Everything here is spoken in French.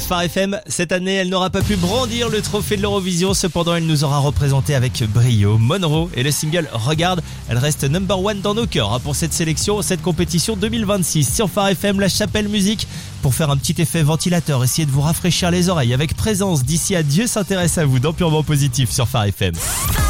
Phare FM. Cette année, elle n'aura pas pu brandir le trophée de l'Eurovision. Cependant, elle nous aura représenté avec brio. Monroe et le single Regarde, elle reste number one dans nos cœurs pour cette sélection, cette compétition 2026. Sur Phare FM, la Chapelle Musique, pour faire un petit effet ventilateur, essayer de vous rafraîchir les oreilles avec présence d'ici à Dieu s'intéresse à vous dans Purement Positif sur Phare FM.